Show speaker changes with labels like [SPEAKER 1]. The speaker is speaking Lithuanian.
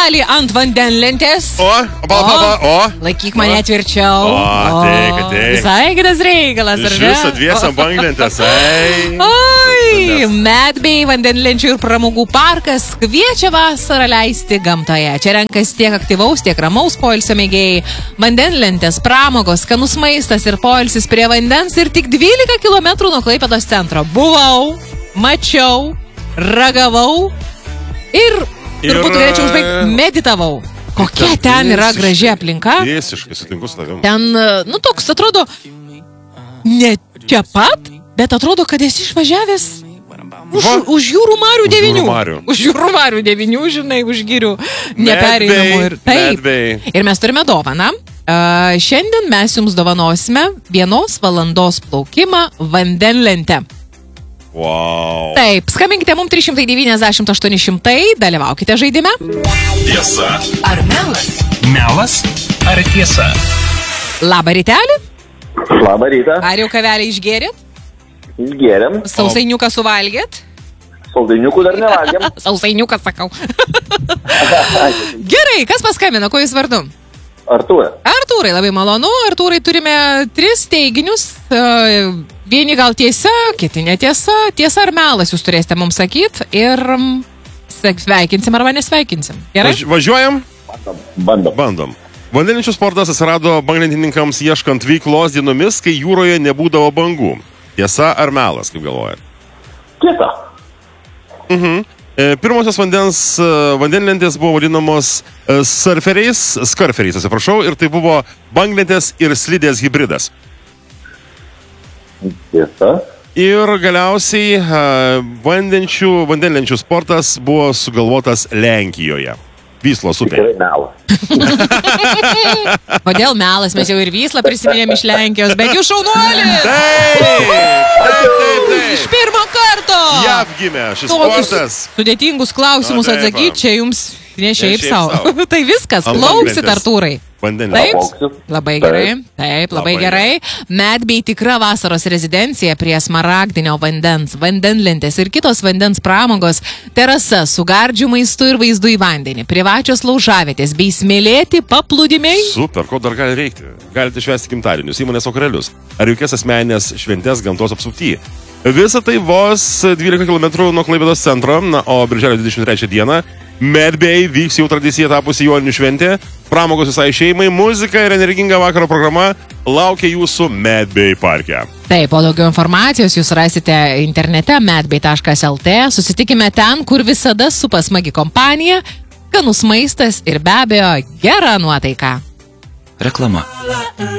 [SPEAKER 1] Kelialį ant vandenlentės. Laikyk mane tvirčiau. Visai kitas reikalas, ar ne?
[SPEAKER 2] Iš viso dviesam banglentės.
[SPEAKER 1] Oi, Medbay vandenlenčių ir pramogų parkas kviečia vasarą leisti gamtoje. Čia renkas tiek aktyvaus, tiek ramaus poilsio mėgėjai. Vandenlentės, pramogos, skanus maistas ir poilsis prie vandens ir tik 12 km nuo Klaipėdos centro. Buvau, mačiau, ragavau ir turbūt galėčiau užbaigti, meditavau. Kokia ten yra graži aplinka.
[SPEAKER 2] Visiškai sutinku su tavim.
[SPEAKER 1] Ten, toks atrodo, ne čia pat, bet atrodo, kad esi išvažiavęs už jūrų marių 9. Už jūrų marių 9, žinai, už girių nepereinamų. Ir taip. Ir mes turime dovaną. Šiandien mes jums dovanosime 1 valandos plaukimą vandenlente.
[SPEAKER 2] Wow.
[SPEAKER 1] Taip, skambinkite mums 390 800, dalyvaukite žaidime.
[SPEAKER 3] Tiesa
[SPEAKER 4] ar melas?
[SPEAKER 3] Melas ar tiesa?
[SPEAKER 1] Labą rytelį.
[SPEAKER 5] Labą rytą.
[SPEAKER 1] Ar jau kavelį išgėrėt?
[SPEAKER 5] Išgėrėm.
[SPEAKER 1] Sausainiuką suvalgėt?
[SPEAKER 5] Saldainiukų dar nevalgėm.
[SPEAKER 1] Sausainiuką sakau. Gerai, kas paskambino, kuo jūs vardu? Artūrai, labai malonu. Artūrai, turime 3 teiginius. Vieni gal tiesa, kiti netiesa. Tiesa ar melas jūs turėsite mums sakyti. Ir sveikinsim arba nesveikinsim. Gerai?
[SPEAKER 2] Važiuojam?
[SPEAKER 5] Bandom.
[SPEAKER 2] Vandenlenčių sportas atsirado banglentininkams ieškant veiklos dienomis, kai jūroje nebūdavo bangų. Tiesa ar melas, kaip galvojat?
[SPEAKER 5] Tiesa.
[SPEAKER 2] Pirmosios vandenlentės buvo vadinamos skarferiais, atsiprašau, ir tai buvo banglentės ir slidės hybridas.
[SPEAKER 5] Tiesa.
[SPEAKER 2] Ir galiausiai vandenlenčių sportas buvo sugalvotas Lenkijoje. Vyslos upėje.
[SPEAKER 5] Tikrai melas.
[SPEAKER 1] Kodėl melas? Mes jau ir Vyslą prisiminėm iš Lenkijos, bet jūs šaunuolis!
[SPEAKER 2] Taip.
[SPEAKER 1] Iš pirmo karto!
[SPEAKER 2] JAV gimė šis sportas.
[SPEAKER 1] Sudėtingus klausimus atsakyti, čia jums ne šiaip savo. Tai viskas, plauksit, Artūrai. Taip, labai gerai. Taip, labai gerai. Medbay tikra vasaros rezidencija prie smaragdinio vandens, vandenlentės ir kitos vandens pramogos, terasa su gardžiu maistu ir vaizdu į vandenį, privačios laužavietės bei smėlėti paplūdimiai.
[SPEAKER 2] Super, ko dar gali reikti? Galite švęsti gimtadienius, įmonės vakarėlius ar jokias asmeninės šventės gamtos apsupty. Visa tai vos 12 km nuo Klaipėdos centro, o birželio 23 dieną Medbay vyks jau tradicija tapusi joninių šventė, pramogos visai šeimai, muzika ir energinga vakaro programa laukia jūsų Medbay parke.
[SPEAKER 1] Taip, o daugiau informacijos jūs rasite internete medbay.lt, susitikime ten, kur visada supa smagi kompanija, skanus maistas ir be abejo gera nuotaika.
[SPEAKER 3] Reklama.